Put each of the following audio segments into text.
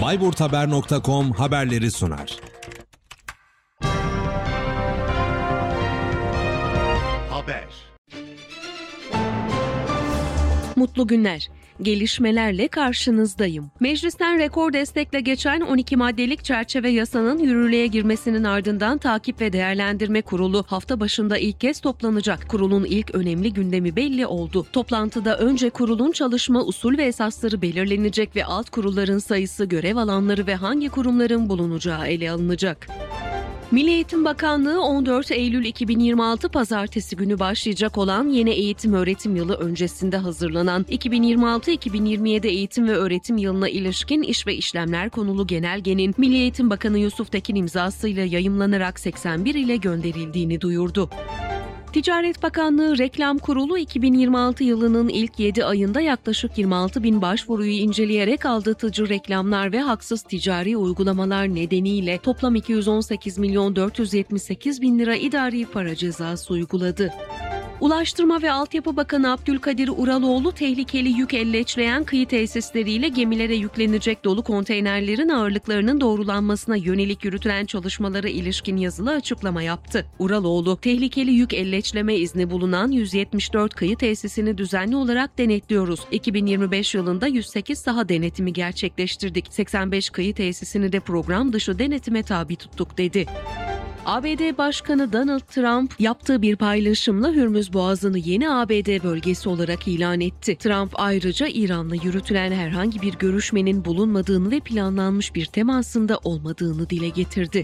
bayburthaber.com haberleri sunar. Haber. Mutlu günler. Gelişmelerle karşınızdayım. Meclisten rekor destekle geçen 12 maddelik çerçeve yasanın yürürlüğe girmesinin ardından Takip ve Değerlendirme Kurulu hafta başında ilk kez toplanacak. Kurulun ilk önemli gündemi belli oldu. Toplantıda önce kurulun çalışma usul ve esasları belirlenecek ve alt kurulların sayısı, görev alanları ve hangi kurumların bulunacağı ele alınacak. Milli Eğitim Bakanlığı 14 Eylül 2026 Pazartesi günü başlayacak olan yeni eğitim-öğretim yılı öncesinde hazırlanan 2026-2027 eğitim ve öğretim yılına ilişkin iş ve işlemler konulu genelgenin Milli Eğitim Bakanı Yusuf Tekin imzasıyla yayımlanarak 81 ile gönderildiğini duyurdu. Ticaret Bakanlığı Reklam Kurulu 2026 yılının ilk 7 ayında yaklaşık 26 bin başvuruyu inceleyerek aldatıcı reklamlar ve haksız ticari uygulamalar nedeniyle toplam 218 milyon 478 bin lira idari para cezası uyguladı. Ulaştırma ve Altyapı Bakanı Abdülkadir Uraloğlu, tehlikeli yük elleçleyen kıyı tesisleriyle gemilere yüklenecek dolu konteynerlerin ağırlıklarının doğrulanmasına yönelik yürütülen çalışmalara ilişkin yazılı açıklama yaptı. Uraloğlu, tehlikeli yük elleçleme izni bulunan 174 kıyı tesisini düzenli olarak denetliyoruz. 2025 yılında 108 saha denetimi gerçekleştirdik. 85 kıyı tesisini de program dışı denetime tabi tuttuk, dedi. ABD Başkanı Donald Trump yaptığı bir paylaşımla Hürmüz Boğazı'nı yeni ABD bölgesi olarak ilan etti. Trump ayrıca İran'la yürütülen herhangi bir görüşmenin bulunmadığını ve planlanmış bir temasında olmadığını dile getirdi.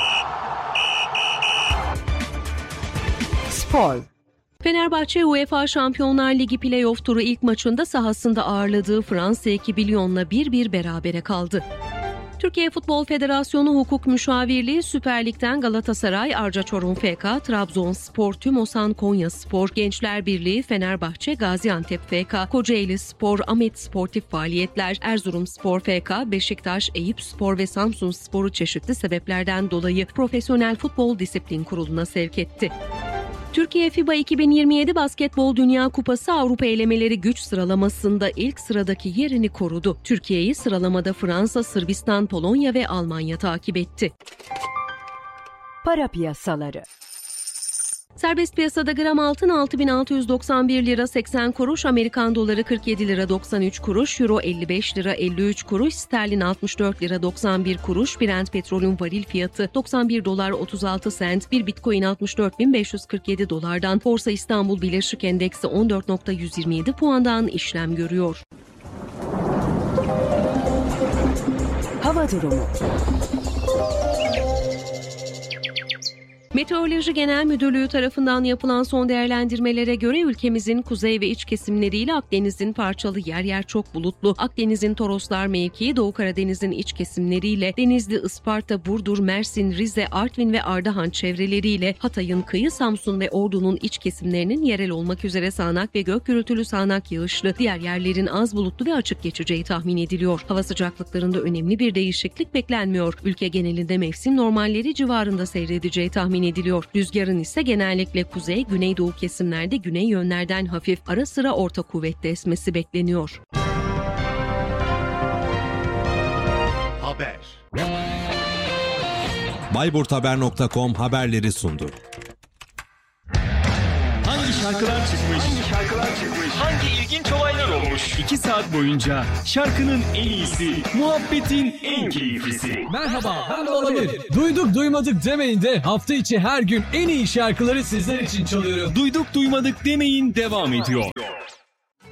Spor. Fenerbahçe UEFA Şampiyonlar Ligi play-off turu ilk maçında sahasında ağırladığı Fransa ekibi Lyon'la 1-1 berabere kaldı. Türkiye Futbol Federasyonu Hukuk Müşavirliği Süper Lig'den Galatasaray, Arca Çorum FK, Trabzonspor, Tümosan Konyaspor, Gençler Birliği, Fenerbahçe, Gaziantep FK, Kocaeli Spor, Ahmet Sportif Faaliyetler, Erzurumspor FK, Beşiktaş, Eyüpspor ve Samsunspor'u çeşitli sebeplerden dolayı Profesyonel Futbol Disiplin Kurulu'na sevk etti. Türkiye FIBA 2027 Basketbol Dünya Kupası Avrupa elemeleri güç sıralamasında ilk sıradaki yerini korudu. Türkiye'yi sıralamada Fransa, Sırbistan, Polonya ve Almanya takip etti. Para piyasaları. Serbest piyasada gram altın 6.691 lira 80 kuruş, Amerikan doları 47 lira 93 kuruş, euro 55 lira 53 kuruş, sterlin 64 lira 91 kuruş, Brent petrolün varil fiyatı 91 dolar 36 sent, bir bitcoin 64.547 dolardan, Borsa İstanbul Birleşik Endeksi 14.127 puandan işlem görüyor. Hava durumu. Meteoroloji Genel Müdürlüğü tarafından yapılan son değerlendirmelere göre ülkemizin kuzey ve iç kesimleriyle Akdeniz'in parçalı yer yer çok bulutlu, Akdeniz'in Toroslar mevkii, Doğu Karadeniz'in iç kesimleriyle Denizli, Isparta, Burdur, Mersin, Rize, Artvin ve Ardahan çevreleriyle Hatay'ın kıyı, Samsun ve Ordu'nun iç kesimlerinin yerel olmak üzere sağanak ve gök gürültülü sağanak yağışlı, diğer yerlerin az bulutlu ve açık geçeceği tahmin ediliyor. Hava sıcaklıklarında önemli bir değişiklik beklenmiyor. Ülke genelinde mevsim normalleri civarında seyredeceği tahmin ediliyor. Rüzgarın ise genellikle kuzey, güneydoğu kesimlerde güney yönlerden hafif, ara sıra orta kuvvetli esmesi bekleniyor. Haber. bayburthaber.com haberleri sundu. Hangi şarkılar çıkmış? Hangi ilginç olaylar olmuş? 2 saat boyunca şarkının en iyisi, muhabbetin en keyiflisi. Merhaba, ben de olabilir. Duyduk duymadık demeyin de hafta içi her gün en iyi şarkıları sizler için çalıyorum. Duyduk duymadık demeyin devam ediyor.